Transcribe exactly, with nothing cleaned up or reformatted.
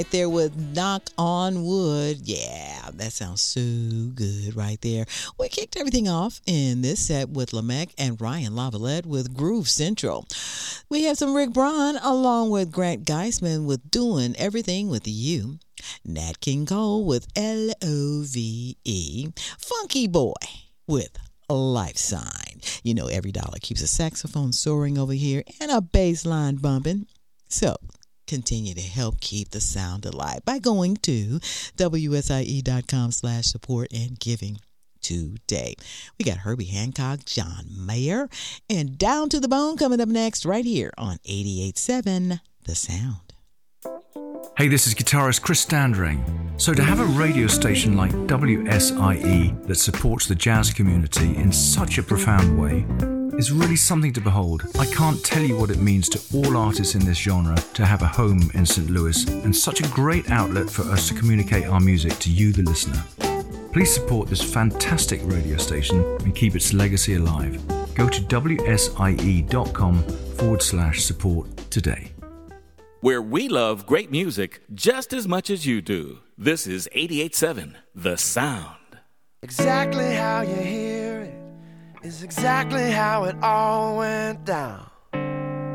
There with Knock on Wood. Yeah, that sounds so good right there. We kicked everything off in this set with Lamech and Ryan Lavalette with Groove Central. We have some Rick Braun along with Grant Geisman with Doing Everything With You. Nat King Cole with L O V E. Funky Boy with Life Sign. You know, every dollar keeps a saxophone soaring over here and a bass line bumping. So, continue to help keep the sound alive by going to wsie.com slash support and giving today. We got Herbie Hancock, John Mayer, and Down to the Bone coming up next right here on eighty-eight point seven The Sound. Hey, this is guitarist Chris Standring. So to have a radio station like W S I E that supports the jazz community in such a profound way is really something to behold. I can't tell you what it means to all artists in this genre to have a home in Saint Louis and such a great outlet for us to communicate our music to you, the listener. Please support this fantastic radio station and keep its legacy alive. Go to wsie.com forward slash support today. Where we love great music just as much as you do. This is eighty-eight point seven The Sound. Exactly how you hear it is exactly how it all went down.